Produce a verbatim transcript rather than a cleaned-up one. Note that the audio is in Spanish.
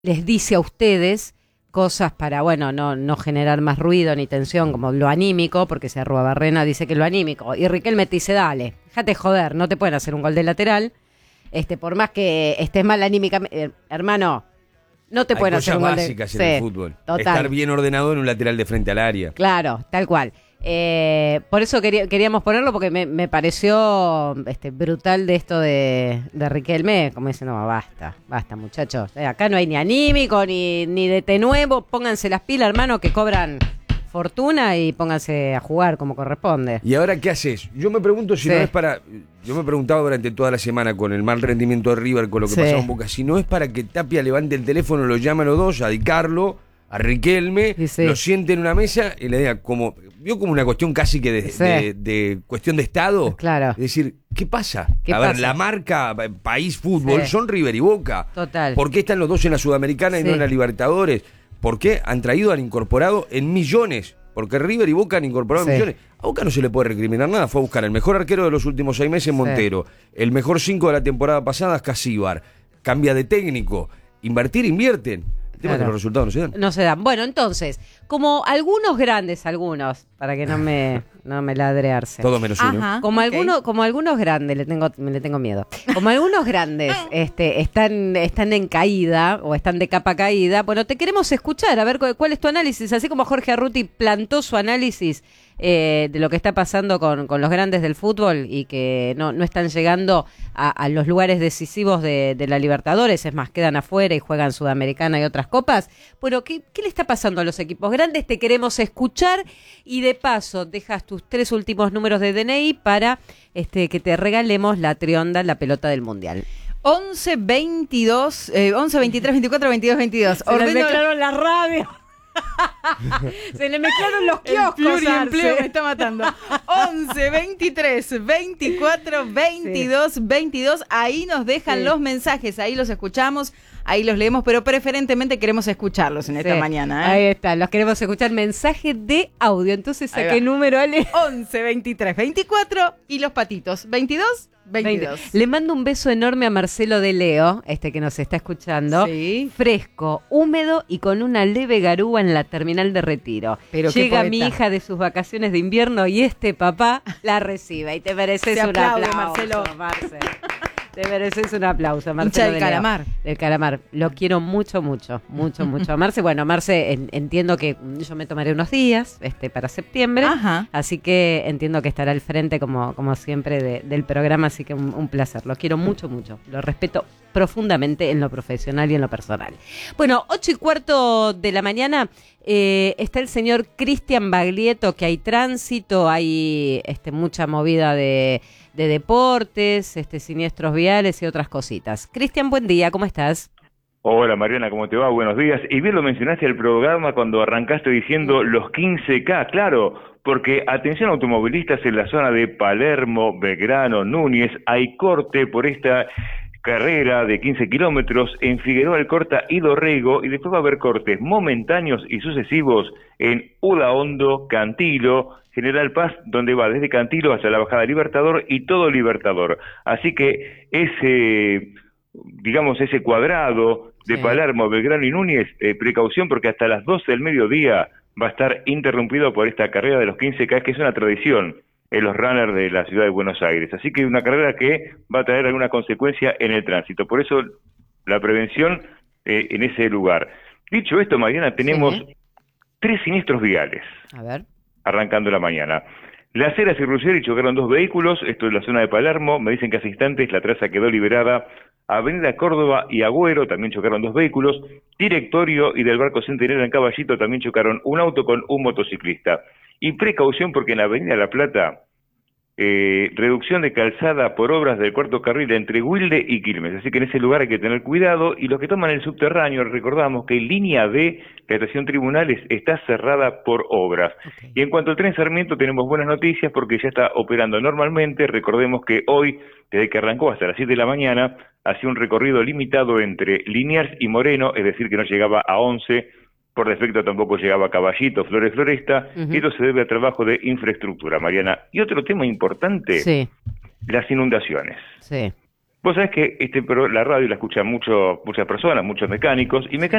les dice a ustedes cosas para, bueno, no, no generar más ruido ni tensión, como lo anímico, porque se Arruabarrena dice que lo anímico, y Riquelme te dice, dale, déjate joder, no te pueden hacer un gol de lateral, este, por más que estés mal anímicamente, eh, hermano, no te Hay pueden hacer un gol de... cosas básicas en el sí, fútbol. total. Estar bien ordenado en un lateral de frente al área. Claro, tal cual. Eh, por eso quería, queríamos ponerlo, porque me, me pareció este, brutal de esto de, de Riquelme, como dice, no, basta, basta muchachos, eh, acá no hay ni anímico, ni, ni de té nuevo, pónganse las pilas, hermano, que cobran fortuna y pónganse a jugar como corresponde. ¿Y ahora qué haces? Yo me pregunto si Sí. no es para... Yo me preguntaba durante toda la semana con el mal rendimiento de River, con lo que Sí. pasaba en Boca, si no es para que Tapia levante el teléfono, lo llame a los dos, a Di Carlo, a Riquelme, Sí, sí. lo siente en una mesa y le diga como... Vio como una cuestión casi que de, Sí. de, de cuestión de Estado. Claro. Es decir, ¿qué pasa? ¿Qué a ver, pasa? la marca eh, país fútbol Sí. son River y Boca. Total. ¿Por qué están los dos en la Sudamericana y Sí. no en la Libertadores? ¿Por qué han traído, han incorporado en millones? Porque River y Boca han incorporado Sí. en millones. A Boca no se le puede recriminar nada. Fue a buscar el mejor arquero de los últimos seis meses, Montero. El mejor cinco de la temporada pasada, Casíbar. Cambia de técnico. Invertir, invierten. El tema es que Claro. los resultados no se dan. No se dan. Bueno, entonces, como algunos grandes, algunos, para que no me, no me ladrearse. Todos menos uno. Ajá. Como ok. algunos, como algunos grandes, le tengo, me le tengo miedo. Como algunos grandes este, están, están en caída o están de capa caída, bueno, te queremos escuchar, a ver cu- cuál es tu análisis, así como Jorge Arruti plantó su análisis eh, de lo que está pasando con, con los grandes del fútbol y que no, no están llegando a, a los lugares decisivos de, de la Libertadores, es más, quedan afuera y juegan Sudamericana y otras copas. Bueno, ¿qué, qué le está pasando a los equipos grandes? Te queremos escuchar y de paso dejas tus tres últimos números de D N I para este que te regalemos la trionda, la pelota del Mundial. once, veintidós, eh, once, veintitrés, veinticuatro, veintidós, veintidós. Se le Ordeno- mezclaron la radio. Se le mezclaron los El kioscos. pluriempleo Arce. me está matando. once, veintitrés, veinticuatro, veintidós, veintidós. Ahí nos dejan Sí. los mensajes, ahí los escuchamos, ahí los leemos, pero preferentemente queremos escucharlos en esta Sí. mañana. ¿eh? Ahí está, los queremos escuchar mensaje de audio. Entonces, ¿a Ahí qué va. número, Ale? once, veintitrés, veinticuatro y los patitos. veintidós, veintidós. Le mando un beso enorme a Marcelo de Leo, este que nos está escuchando. Sí. Fresco, húmedo y con una leve garúa en la terminal de Retiro. Pero qué Llega poeta. mi hija de sus vacaciones de invierno y este papá la recibe. Y te mereces Se un aplaude, aplauso, Marcelo. Marce. Te mereces un aplauso, Marcelo. Hincha del de Leo. Calamar. Del Calamar. Lo quiero mucho, mucho, mucho, mucho a Marce. Bueno, Marce, en- entiendo que yo me tomaré unos días este, para septiembre. Ajá. Así que entiendo que estará al frente, como, como siempre, de- del programa. Así que un, un placer. Lo quiero mucho, mucho. Lo respeto profundamente en lo profesional y en lo personal. Bueno, ocho y cuarto de la mañana eh, está el señor Cristian Baglietto, que hay tránsito, hay este, mucha movida de, de deportes, este, siniestros viales y otras cositas. Cristian, buen día, ¿cómo estás? Hola Mariana, ¿cómo te va? Buenos días. Y bien lo mencionaste el programa cuando arrancaste diciendo los quince K, claro, porque atención automovilistas en la zona de Palermo, Belgrano, Núñez, hay corte por esta carrera de quince kilómetros, en Figueroa Alcorta y Dorrego, y después va a haber cortes momentáneos y sucesivos en Udaondo, Cantilo, General Paz, donde va desde Cantilo hasta la bajada Libertador y todo Libertador. Así que ese, digamos, ese cuadrado de Sí. Palermo, Belgrano y Núñez, eh, precaución porque hasta las doce del mediodía va a estar interrumpido por esta carrera de los quince K, que es una tradición en los runners de la ciudad de Buenos Aires. Así que una carrera que va a traer alguna consecuencia en el tránsito. Por eso la prevención eh, en ese lugar. Dicho esto, Mariana, tenemos Sí. tres siniestros viales A ver. arrancando la mañana. Las Heras y Ruggeri chocaron dos vehículos, esto es la zona de Palermo, me dicen que hace instantes la traza quedó liberada. Avenida Córdoba y Agüero también chocaron dos vehículos. Directorio y del Barco Centenario en Caballito también chocaron un auto con un motociclista. Y precaución porque en la Avenida La Plata, eh, reducción de calzada por obras del cuarto carril entre Wilde y Quilmes. Así que en ese lugar hay que tener cuidado. Y los que toman el subterráneo, recordamos que en línea D, la estación Tribunales está cerrada por obras. Ok. Y en cuanto al tren Sarmiento, tenemos buenas noticias porque ya está operando normalmente. Recordemos que hoy, desde que arrancó hasta las siete de la mañana, hacía un recorrido limitado entre Liniers y Moreno, es decir, que no llegaba a once. Por defecto tampoco llegaba a Caballito, Flores Floresta, Ujú. y esto se debe a trabajo de infraestructura, Mariana. Y otro tema importante, Sí, las inundaciones. sí. Vos sabés que este, pero la radio la escuchan mucho, muchas personas, muchos mecánicos, y mecánicos